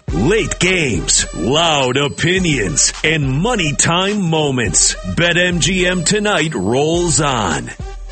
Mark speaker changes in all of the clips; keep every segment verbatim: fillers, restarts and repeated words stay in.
Speaker 1: Late games, loud opinions, and money time moments. BetMGM Tonight rolls on.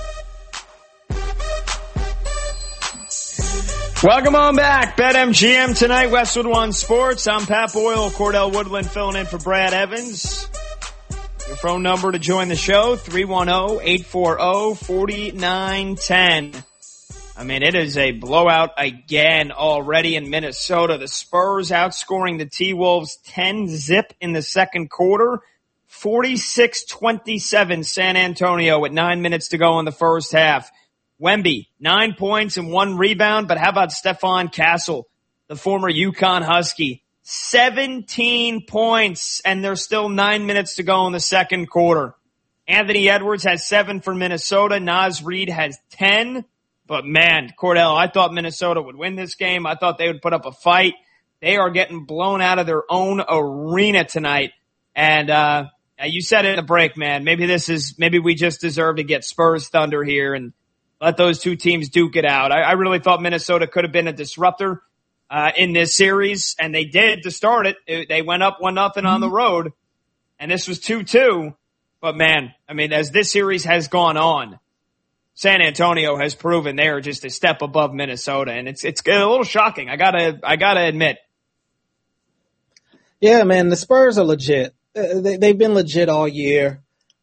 Speaker 2: Welcome on back. BetMGM Tonight, Westwood One Sports. I'm Pat Boyle, Cordell Woodland filling in for Brad Evans. Your phone number to join the show, three one zero, eight four zero, four nine one zero. I mean, it is a blowout again already in Minnesota. The Spurs outscoring the T-Wolves ten zip in the second quarter. forty-six twenty-seven San Antonio with nine minutes to go in the first half. Wemby, nine points and one rebound, but how about Stephon Castle, the former UConn Husky? seventeen points, and there's still nine minutes to go in the second quarter. Anthony Edwards has seven for Minnesota. Naz Reid has ten. But, man, Cordell, I thought Minnesota would win this game. I thought they would put up a fight. They are getting blown out of their own arena tonight. And uh you said it in the break, man. Maybe this is – maybe we just deserve to get Spurs Thunder here and let those two teams duke it out. I, I really thought Minnesota could have been a disruptor uh in this series, and they did to start it. it they went up one nothing on the road, and this was two two. But, man, I mean, as this series has gone on, San Antonio has proven they are just a step above Minnesota, and it's it's a little shocking. I gotta I gotta admit.
Speaker 3: Yeah, man, the Spurs are legit. They, they've been legit all year,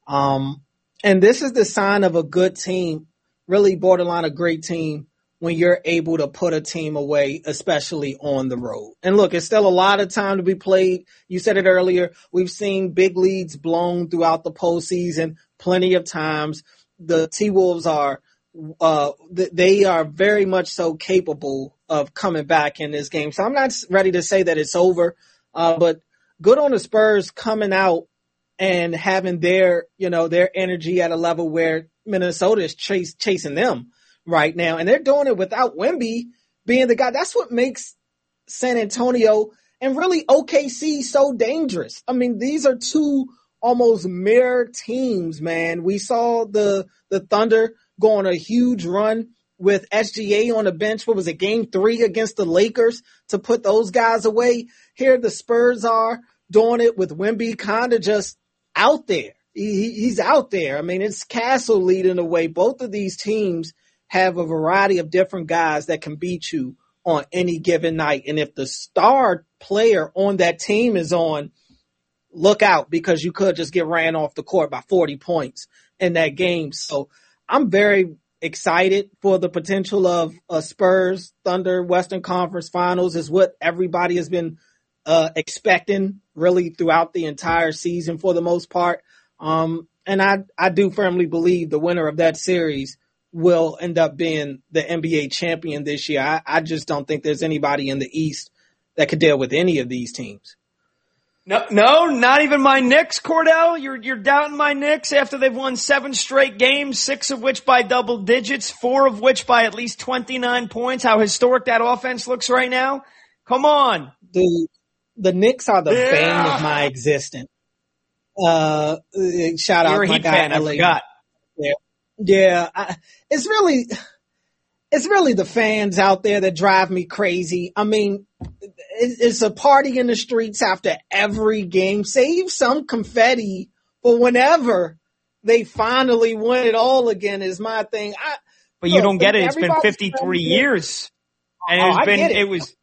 Speaker 3: um, and this is the sign of a good team, really borderline a great team, when you're able to put a team away, especially on the road. And look, it's still a lot of time to be played. You said it earlier. We've seen big leads blown throughout the postseason plenty of times. The T-Wolves are, uh, they are very much so capable of coming back in this game. So I'm not ready to say that it's over, uh, but good on the Spurs coming out and having their, you know, their energy at a level where Minnesota is chase, chasing them right now. And they're doing it without Wemby being the guy. That's what makes San Antonio and really O K C so dangerous. I mean, these are two almost mirror teams, man. We saw the the Thunder go on a huge run with S G A on the bench. What was it, game three against the Lakers to put those guys away? Here the Spurs are doing it with Wemby kind of just out there. He, he's out there. I mean, it's Castle leading the way. Both of these teams have a variety of different guys that can beat you on any given night. And if the star player on that team is on, look out, because you could just get ran off the court by forty points in that game. So I'm very excited for the potential of a Spurs Thunder Western Conference Finals. Is what everybody has been uh, expecting really throughout the entire season for the most part. Um, and I, I do firmly believe the winner of that series will end up being the N B A champion this year. I, I just don't think there's anybody in the East that could deal with any of these teams.
Speaker 2: No, no, not even my Knicks, Cordell. You're you're doubting my Knicks after they've won seven straight games, six of which by double digits, four of which by at least twenty-nine points. How historic that offense looks right now. Come on.
Speaker 3: Dude, the Knicks are the
Speaker 2: yeah.
Speaker 3: bane of my existence. Uh, shout out
Speaker 2: You're a
Speaker 3: my
Speaker 2: Heat
Speaker 3: guy.
Speaker 2: fan, I forgot.
Speaker 3: Yeah, yeah. I, it's really, it's really the fans out there that drive me crazy. I mean, it's a party in the streets after every game. Save some confetti for whenever they finally win it all again is my thing. I,
Speaker 2: but you look, don't get it. It's been fifty-three years. And
Speaker 3: oh,
Speaker 2: it's been,
Speaker 3: it.
Speaker 2: it was.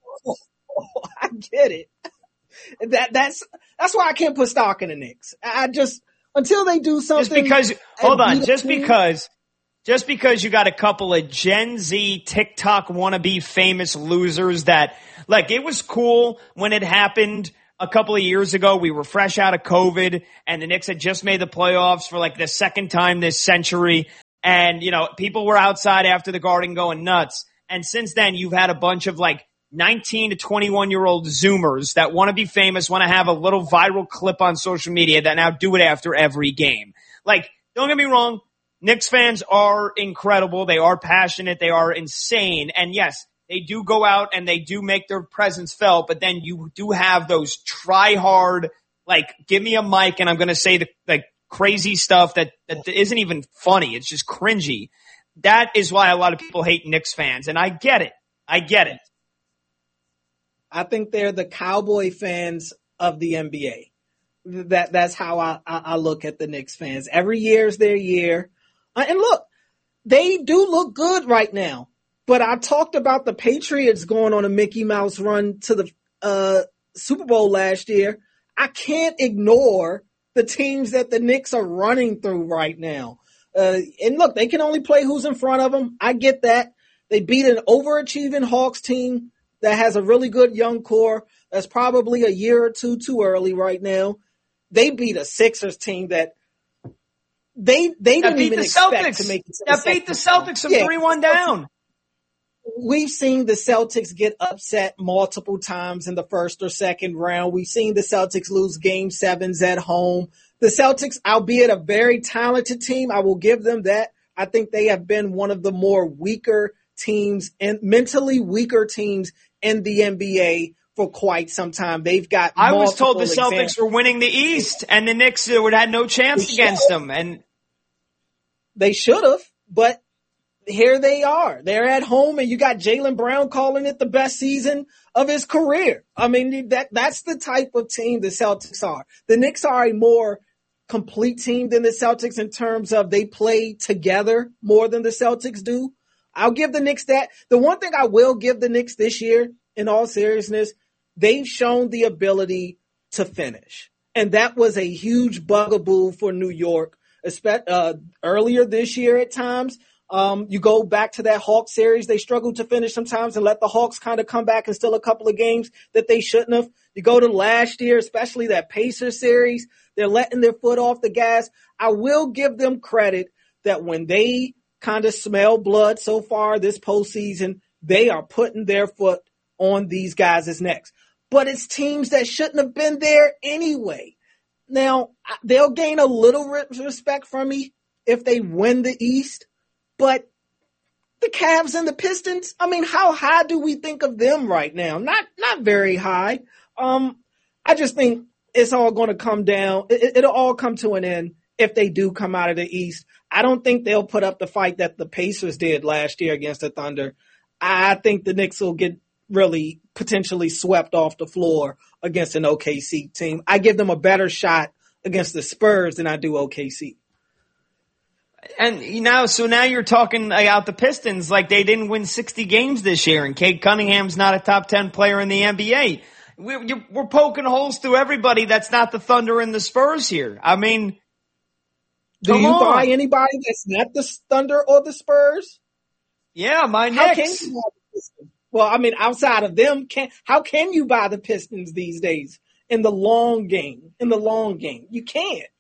Speaker 3: I get it. That, that's, that's why I can't put stock in the Knicks. I just, until they do something.
Speaker 2: Just because, hold on, just because. Just because you got a couple of Gen Z TikTok wannabe famous losers that, like, it was cool when it happened a couple of years ago. We were fresh out of COVID and the Knicks had just made the playoffs for like the second time this century. And, you know, people were outside after the Garden going nuts. And since then, you've had a bunch of like nineteen to twenty-one year old Zoomers that want to be famous, want to have a little viral clip on social media that now do it after every game. Like, don't get me wrong. Knicks fans are incredible. They are passionate. They are insane. And yes, they do go out and they do make their presence felt, but then you do have those try hard, like, give me a mic and I'm going to say the like crazy stuff that, that isn't even funny. It's just cringy. That is why a lot of people hate Knicks fans. And I get it. I get it.
Speaker 3: I think they're the Cowboy fans of the N B A. That that's how I, I, I look at the Knicks fans. Every year is their year. Uh, and look, they do look good right now. But I talked about the Patriots going on a Mickey Mouse run to the uh, Super Bowl last year. I can't ignore the teams that the Knicks are running through right now. Uh, and look, they can only play who's in front of them. I get that. They beat an overachieving Hawks team that has a really good young core that's probably a year or two too early right now. They beat a Sixers team that they they
Speaker 2: that
Speaker 3: didn't
Speaker 2: beat
Speaker 3: even
Speaker 2: the
Speaker 3: expect
Speaker 2: Celtics.
Speaker 3: to make it to
Speaker 2: That
Speaker 3: the
Speaker 2: beat the
Speaker 3: second
Speaker 2: Celtics from
Speaker 3: yeah.
Speaker 2: three one down.
Speaker 3: We've seen the Celtics get upset multiple times in the first or second round. We've seen the Celtics lose game sevens at home. The Celtics, albeit a very talented team, I will give them that. I think they have been one of the more weaker teams and mentally weaker teams in the N B A for quite some time. They've got
Speaker 2: I was told the
Speaker 3: examples.
Speaker 2: Celtics were winning the East and the Knicks would had no chance against them. And
Speaker 3: they should have, but here they are. They're at home, and you got Jaylen Brown calling it the best season of his career. I mean, that that's the type of team the Celtics are. The Knicks are a more complete team than the Celtics in terms of they play together more than the Celtics do. I'll give the Knicks that. The one thing I will give the Knicks this year, in all seriousness, they've shown the ability to finish. And that was a huge bugaboo for New York, especially uh, earlier this year at times. Um, you go back to that Hawks series, they struggled to finish sometimes and let the Hawks kind of come back and steal a couple of games that they shouldn't have. You go to last year, especially that Pacers series, they're letting their foot off the gas. I will give them credit that when they kind of smell blood so far this postseason, they are putting their foot on these guys' necks. But it's teams that shouldn't have been there anyway. Now, they'll gain a little respect from me if they win the East. But the Cavs and the Pistons, I mean, how high do we think of them right now? Not not very high. Um, I just think it's all going to come down. It, it'll all come to an end if they do come out of the East. I don't think they'll put up the fight that the Pacers did last year against the Thunder. I think the Knicks will get really potentially swept off the floor against an O K C team. I give them a better shot against the Spurs than I do O K C.
Speaker 2: And you know, so now you're talking about the Pistons like they didn't win sixty games this year, and Cade Cunningham's not a top ten player in the N B A. We're, we're poking holes through everybody that's not the Thunder and the Spurs here. I mean,
Speaker 3: do
Speaker 2: come
Speaker 3: you
Speaker 2: on.
Speaker 3: buy anybody that's not the Thunder or the Spurs?
Speaker 2: Yeah, my
Speaker 3: How
Speaker 2: Knicks.
Speaker 3: Can you buy the Pistons? Well, I mean, outside of them, can how can you buy the Pistons these days in the long game? In the long game, you can't.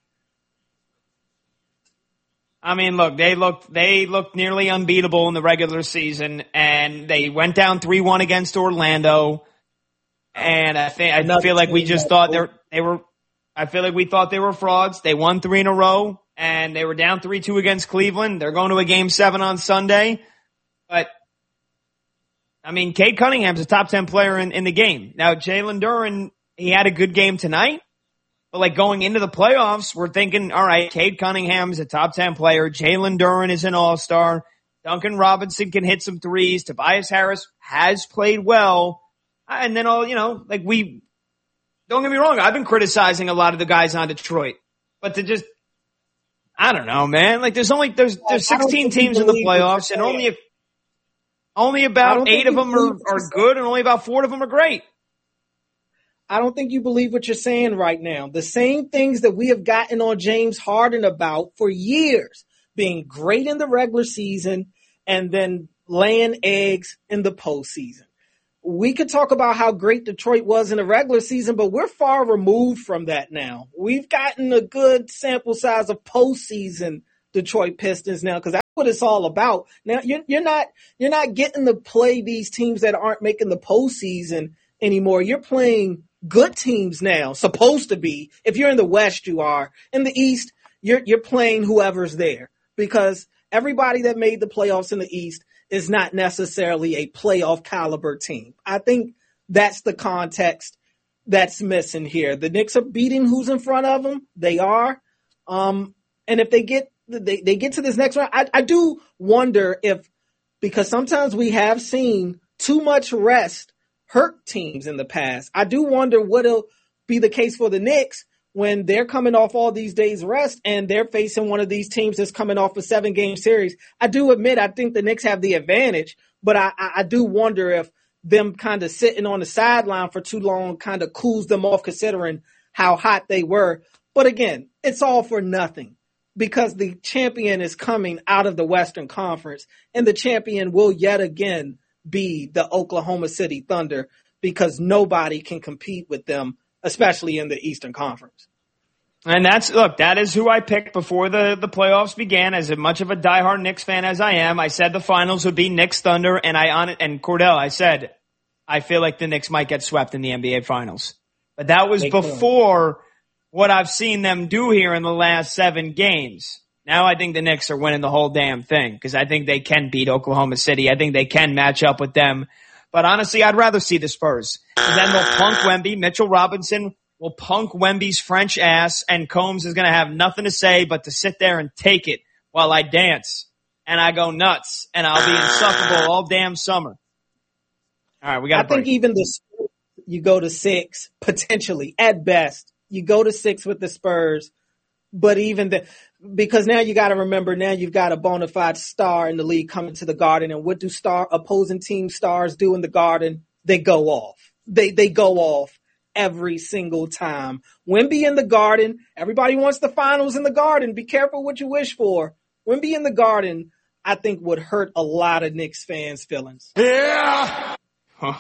Speaker 2: I mean, look, they looked they looked nearly unbeatable in the regular season, and they went down three one against Orlando. And I think I
Speaker 3: Another
Speaker 2: feel like we
Speaker 3: team
Speaker 2: just
Speaker 3: that-
Speaker 2: thought they were they were. I feel like we thought they were frauds. They won three in a row, and they were down three two against Cleveland. They're going to a game seven on Sunday, but I mean, Cade Cunningham's a top ten player in, in the game. Now, Jalen Duren, he had a good game tonight. But like going into the playoffs, we're thinking, all right, Cade Cunningham's a top ten player. Jalen Duren is an all-star. Duncan Robinson can hit some threes. Tobias Harris has played well. And then all, you know, like we, don't get me wrong, I've been criticizing a lot of the guys on Detroit. But to just, I don't know, man. Like there's only, there's, there's sixteen teams in the playoffs and only, a, only about eight of them are, are good and only about four of them are great.
Speaker 3: I don't think you believe what you're saying right now. The same things that we have gotten on James Harden about for years, being great in the regular season and then laying eggs in the postseason. We could talk about how great Detroit was in the regular season, but we're far removed from that now. We've gotten a good sample size of postseason Detroit Pistons now because that's what it's all about. Now you're, you're not you're not getting to play these teams that aren't making the postseason anymore. You're playing good teams now, supposed to be. If you're in the West, you are. In the East, you're you're playing whoever's there because everybody that made the playoffs in the East is not necessarily a playoff caliber team. I think that's the context that's missing here. The Knicks are beating who's in front of them. They are. Um, and if they get they, they get to this next round, I, I do wonder if, because sometimes we have seen too much rest hurt teams in the past. I do wonder what'll be the case for the Knicks when they're coming off all these days rest and they're facing one of these teams that's coming off a seven game series. I do admit, I think the Knicks have the advantage, but I, I do wonder if them kind of sitting on the sideline for too long kind of cools them off considering how hot they were. But again, it's all for nothing because the champion is coming out of the Western Conference and the champion will yet again be the Oklahoma City Thunder because nobody can compete with them, especially in the Eastern Conference.
Speaker 2: And that's, look, that is who I picked before the, the playoffs began. As much of a diehard Knicks fan as I am, I said the finals would be Knicks Thunder, and I on it, and Cordell, I said, I feel like the Knicks might get swept in the N B A finals. But that was before what I've seen them do here in the last seven games. Now I think the Knicks are winning the whole damn thing because I think they can beat Oklahoma City. I think they can match up with them. But honestly, I'd rather see the Spurs. And then they'll punk Wemby. Mitchell Robinson will punk Wemby's French ass, and Combs is going to have nothing to say but to sit there and take it while I dance. And I go nuts. And I'll be insufferable all damn summer. All right, we got
Speaker 3: I think even the Spurs, you go to six, potentially, at best. You go to six with the Spurs. But even the, because now you got to remember, now you've got a bona fide star in the league coming to the Garden. And what do star opposing team stars do in the Garden? They go off. They they go off every single time. Wemby in the Garden. Everybody wants the finals in the Garden. Be careful what you wish for. Wemby in the Garden, I think, would hurt a lot of Knicks fans' feelings.
Speaker 2: Yeah. Huh.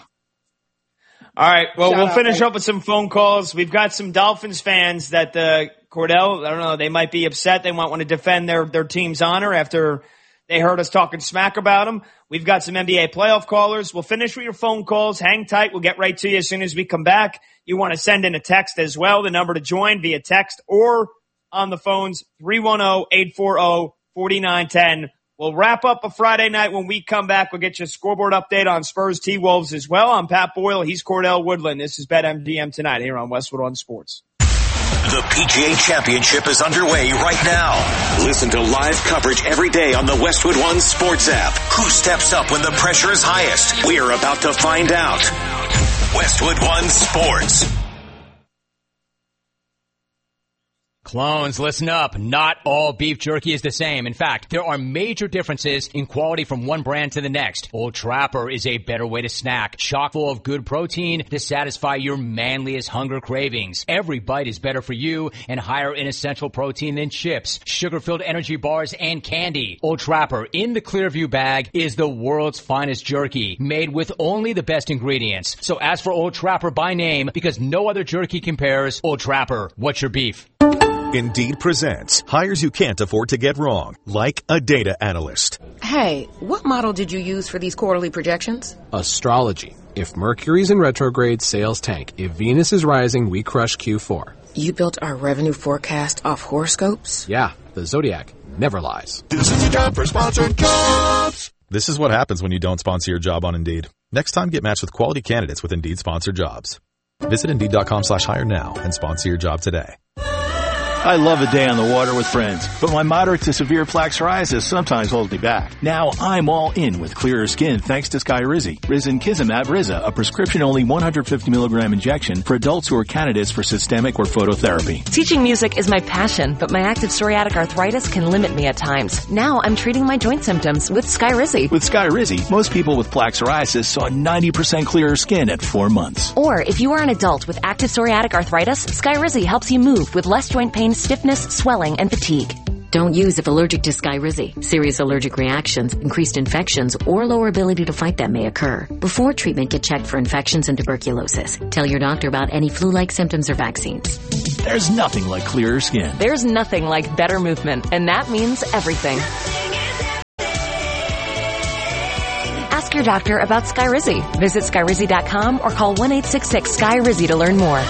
Speaker 2: All right. Well, Shout we'll finish out, up with some phone calls. We've got some Dolphins fans that, uh, Cordell, I don't know, they might be upset. They might want to defend their, their team's honor after they heard us talking smack about them. We've got some N B A playoff callers. We'll finish with your phone calls. Hang tight. We'll get right to you as soon as we come back. You want to send in a text as well. The number to join via text or on the phones, three one zero, eight four zero, four nine one zero. We'll wrap up a Friday night. When we come back, we'll get you a scoreboard update on Spurs T-Wolves as well. I'm Pat Boyle. He's Cordell Woodland. This is BetMGM Tonight here on Westwood One Sports.
Speaker 1: The P G A Championship is underway right now. Listen to live coverage every day on the Westwood One Sports app. Who steps up when the pressure is highest? We're about to find out. Westwood One Sports.
Speaker 4: Clones, listen up. Not all beef jerky is the same. In fact, there are major differences in quality from one brand to the next. Old Trapper is a better way to snack, chock full of good protein to satisfy your manliest hunger cravings. Every bite is better for you and higher in essential protein than chips, sugar-filled energy bars, and candy. Old Trapper in the Clearview bag is the world's finest jerky, made with only the best ingredients. So ask for Old Trapper by name because no other jerky compares. Old Trapper, what's your beef?
Speaker 5: Indeed presents hires you can't afford to get wrong, like a data analyst.
Speaker 6: Hey, what model did you use for these quarterly projections?
Speaker 7: Astrology. If Mercury's in retrograde, sales tank. If Venus is rising, we crush Q four.
Speaker 6: You built our revenue forecast off horoscopes?
Speaker 7: Yeah, the Zodiac never lies.
Speaker 8: This is a job for sponsored jobs.
Speaker 5: This is what happens when you don't sponsor your job on Indeed. Next time, get matched with quality candidates with Indeed sponsored jobs. Visit Indeed.com slash hire now and sponsor your job today.
Speaker 9: I love a day on the water with friends, but my moderate to severe plaque psoriasis sometimes holds me back. Now I'm all in with clearer skin thanks to Skyrizi. Risankizumab Riza, a prescription-only one hundred fifty milligram injection for adults who are candidates for systemic or phototherapy.
Speaker 10: Teaching music is my passion, but my active psoriatic arthritis can limit me at times. Now I'm treating my joint symptoms with Skyrizi.
Speaker 9: With Skyrizi, most people with plaque psoriasis saw ninety percent clearer skin at four months.
Speaker 10: Or if you are an adult with active psoriatic arthritis, Skyrizi helps you move with less joint pain, stiffness, swelling, and fatigue.
Speaker 11: Don't use if allergic to Skyrizi. Serious allergic reactions, increased infections, or lower ability to fight them may occur. Before treatment, get checked for infections and tuberculosis. Tell your doctor about any flu-like symptoms or vaccines.
Speaker 9: There's nothing like clearer skin.
Speaker 10: There's nothing like better movement, and that means everything. Ask your doctor about Skyrizi. Visit Skyrizi dot com or call one eight six six S K Y R I Z I to learn more.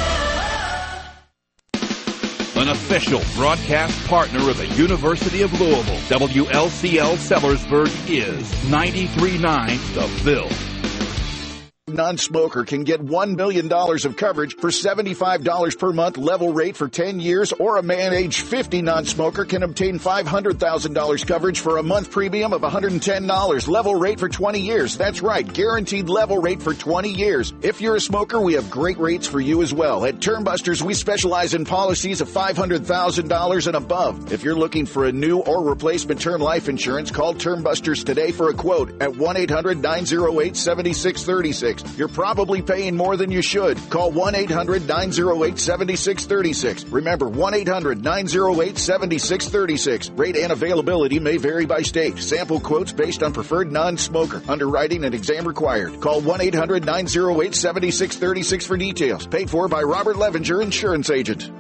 Speaker 12: An official broadcast partner of the University of Louisville, W L C L Sellersburg is ninety-three point nine The Ville.
Speaker 13: non-smoker can get one million dollars of coverage for seventy-five dollars per month level rate for ten years, or a man age fifty non-smoker can obtain five hundred thousand dollars coverage for a month premium of one hundred ten dollars level rate for twenty years. That's right, guaranteed level rate for twenty years. If you're a smoker, we have great rates for you as well. At Termbusters, we specialize in policies of five hundred thousand dollars and above. If you're looking for a new or replacement term life insurance, call Termbusters today for a quote at one eight hundred nine oh eight seven six three six. You're probably paying more than you should. Call one eight hundred nine oh eight seven six three six. Remember, one eight hundred nine oh eight seven six three six. Rate and availability may vary by state. Sample quotes based on preferred non-smoker. Underwriting and exam required. Call one eight hundred nine oh eight seven six three six for details. Paid for by Robert Levenger, insurance agent.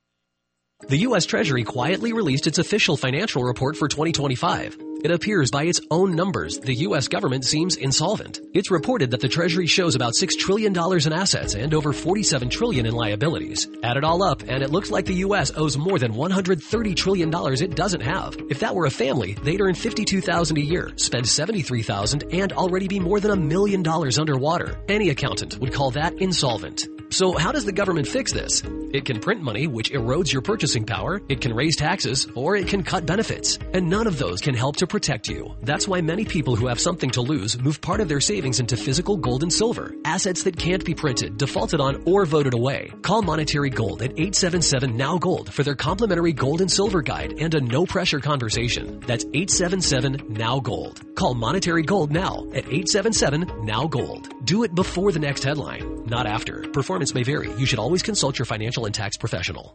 Speaker 14: The U S Treasury quietly released its official financial report for twenty twenty-five. It appears by its own numbers, the U S government seems insolvent. It's reported that the Treasury shows about six trillion dollars in assets and over forty-seven trillion dollars in liabilities. Add it all up, and it looks like the U S owes more than one hundred thirty trillion dollars it doesn't have. If that were a family, they'd earn fifty-two thousand dollars a year, spend seventy-three thousand dollars, and already be more than a million dollars underwater. Any accountant would call that insolvent. So how does the government fix this? It can print money, which erodes your purchasing power, it can raise taxes, or it can cut benefits. And none of those can help to protect you. That's why many people who have something to lose move part of their savings into physical gold and silver, assets that can't be printed, defaulted on, or voted away. Call Monetary Gold at eight seven seven N O W Gold for their complimentary gold and silver guide and a no-pressure conversation. That's eight seven seven N O W Gold. Call Monetary Gold now at eight seven seven N O W Gold. Do it before the next headline, not after. Performance may vary. You should always consult your financial and tax professional.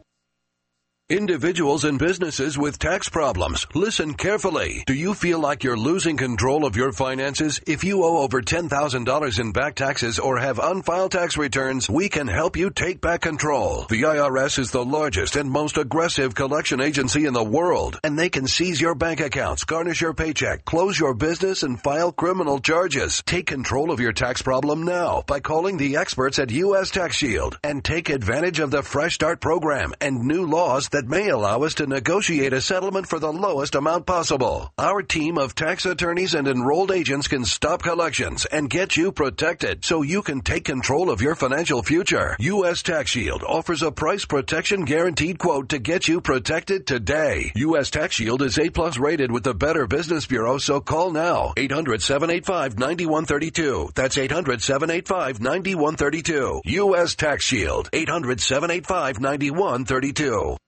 Speaker 15: Individuals and businesses with tax problems, listen carefully. Do you feel like you're losing control of your finances? If you owe over ten thousand dollars in back taxes or have unfiled tax returns, we can help you take back control. The I R S is the largest and most aggressive collection agency in the world, and they can seize your bank accounts, garnish your paycheck, close your business, and file criminal charges. Take control of your tax problem now by calling the experts at U S Tax Shield and take advantage of the Fresh Start program and new laws that may allow us to negotiate a settlement for the lowest amount possible. Our team of tax attorneys and enrolled agents can stop collections and get you protected so you can take control of your financial future. U S Tax Shield offers a price protection guaranteed quote to get you protected today. U S Tax Shield is A plus rated with the Better Business Bureau, so call now. eight hundred seven eight five nine one three two. That's eight hundred seven eight five nine one three two. U S Tax Shield. eight hundred seven eight five nine one three two.